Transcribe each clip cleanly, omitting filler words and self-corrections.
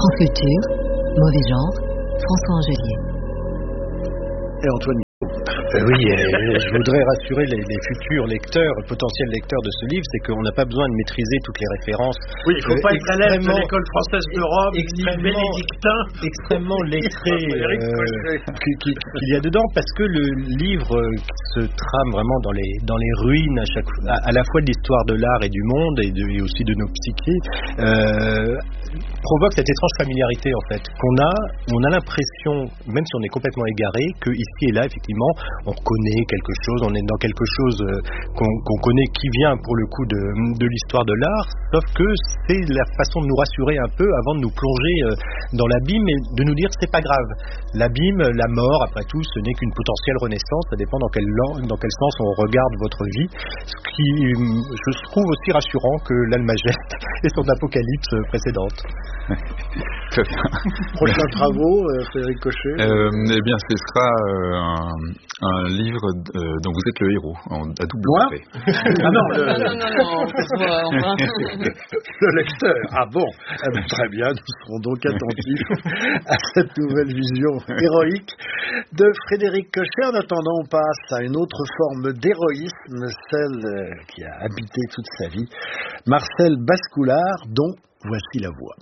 France Culture, Mauvais Genre, François Angelier. Et Antoine. Oui, je voudrais rassurer les futurs lecteurs, potentiels lecteurs de ce livre, c'est qu'on n'a pas besoin de maîtriser toutes les références. Oui, il ne faut pas être élève de l'école française de Rome, ni bénédictin. Extrêmement lettré qu'il y a dedans, parce que le livre se trame vraiment dans les ruines à la fois de l'histoire de l'art et du monde, et aussi de nos psychés, provoque cette étrange familiarité en fait, on a l'impression, même si on est complètement égaré, que ici et là, effectivement, on connaît quelque chose, on est dans quelque chose qu'on connaît, qui vient pour le coup de l'histoire de l'art, sauf que c'est la façon de nous rassurer un peu avant de nous plonger dans l'abîme et de nous dire c'est pas grave. L'abîme, la mort, après tout, ce n'est qu'une potentielle renaissance, ça dépend dans quel sens on regarde votre vie, ce qui je trouve aussi rassurant que l'Almageste et son apocalypse précédente. Très bien. Prochains travaux, Frédéric Cochet. Eh bien, ce sera un livre dont vous êtes le héros, à double trait. Ah non, Non. le lecteur. Ah bon, très bien, nous serons donc attentifs à cette nouvelle vision héroïque de Frédéric Cochet. En attendant, on passe à une autre forme d'héroïsme, celle qui a habité toute sa vie, Marcel Bascoulard, dont voici la voix.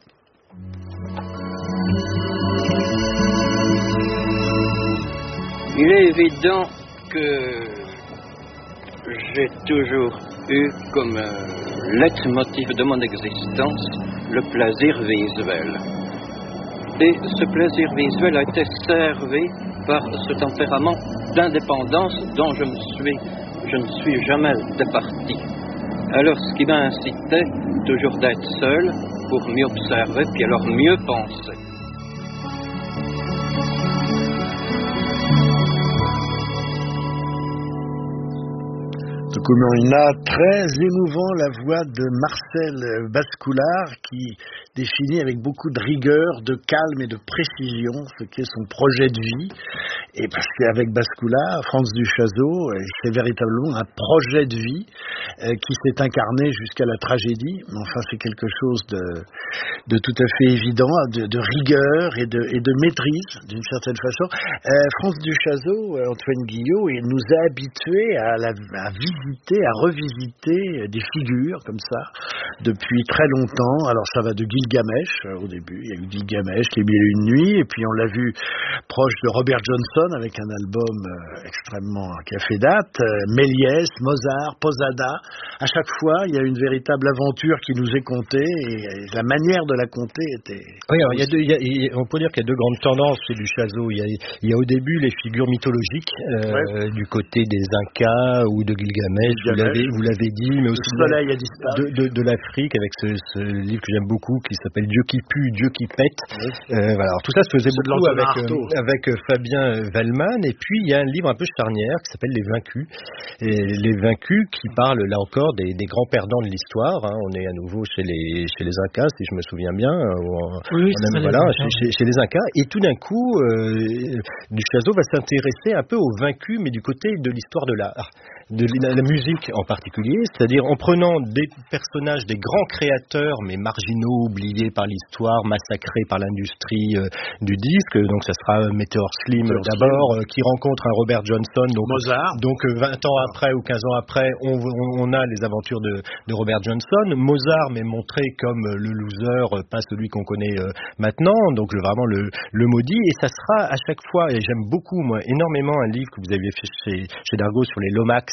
Il est évident que j'ai toujours eu comme leitmotiv de mon existence le plaisir visuel. Et ce plaisir visuel a été servi par ce tempérament d'indépendance dont je ne suis jamais départi. Alors ce qui m'a incité toujours d'être seul pour mieux observer puis alors mieux penser. Documenta très émouvant la voix de Marcel Bascoulard qui définit avec beaucoup de rigueur, de calme et de précision ce qu'est son projet de vie. Et parce qu'avec Bascoulard, Franz du Chazeau, c'est véritablement un projet de vie qui s'est incarné jusqu'à la tragédie. Mais enfin, c'est quelque chose de tout à fait évident, de rigueur et de maîtrise, d'une certaine façon. Franz du Chazeau, Antoine Guillot, il nous a habitués à visiter, à revisiter des figures comme ça depuis très longtemps. Alors ça va de Gilgamesh au début, il y a eu Gilgamesh, Les Mille et Une Nuits, et puis on l'a vu proche de Robert Johnson avec un album extrêmement qui a fait date, Méliès, Mozart, Posada. À chaque fois, il y a une véritable aventure qui nous est contée, et la manière de la conter était... Oui, alors, on peut dire qu'il y a deux grandes tendances chez du Chazeau. Il y a au début les figures mythologiques du côté des Incas ou de Gilgamesh, vous l'avez dit, mais aussi le soleil a disparu. De l'Afrique avec ce livre que j'aime beaucoup qui s'appelle Dieu qui pue, Dieu qui pète. Voilà. Alors, tout ça se faisait beaucoup avec Fabien Wellman, et puis il y a un livre un peu charnière qui s'appelle Les Vaincus. Et Les Vaincus qui parle là encore des grands perdants de l'histoire. Hein. On est à nouveau chez les Incas, si je me souviens bien. Chez les Incas. Et tout d'un coup, Duchazeau va s'intéresser un peu aux vaincus, mais du côté de l'histoire de l'art, de la musique en particulier, c'est-à-dire en prenant des personnages, des grands créateurs, mais marginaux, oubliés par l'histoire, massacrés par l'industrie du disque. Donc ça sera Meteor Slim d'abord, qui rencontre un Robert Johnson. Donc, Mozart. Donc 20 ans après ou 15 ans après, on a les aventures de Robert Johnson. Mozart, mais montré comme le loser, pas celui qu'on connaît maintenant, donc vraiment le maudit. Et ça sera à chaque fois, et j'aime beaucoup, moi, énormément un livre que vous aviez fait chez Dargaud sur les Lomax.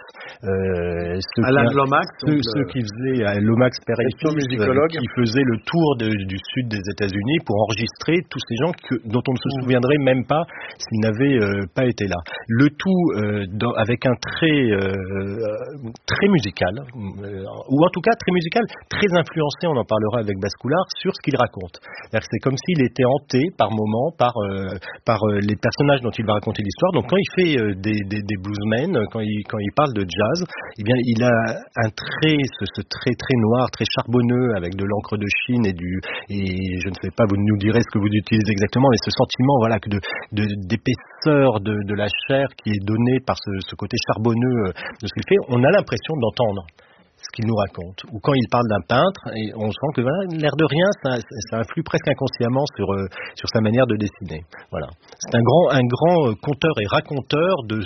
Alain Lomax, ceux qui faisaient Lomax père et fils, qui faisaient le tour du sud des États-Unis pour enregistrer tous ces gens dont on ne se souviendrait même pas s'ils n'avaient pas été là. Le tout avec un trait très musical, ou en tout cas très musical, très influencé, on en parlera avec Bascoulard, sur ce qu'il raconte. C'est comme s'il était hanté par moments par les personnages dont il va raconter l'histoire. Donc quand il fait des bluesmen, quand il parle de jazz, eh bien il a un trait, ce trait très noir, très charbonneux, avec de l'encre de Chine et je ne sais pas, vous nous direz ce que vous utilisez exactement, mais ce sentiment, voilà, d'épaisseur de la chair qui est donné par ce côté charbonneux de ce qu'il fait, on a l'impression d'entendre ce qu'il nous raconte. Ou quand il parle d'un peintre, et on sent que voilà, l'air de rien, ça influe presque inconsciemment sur sa manière de dessiner. Voilà. C'est un grand conteur et raconteur de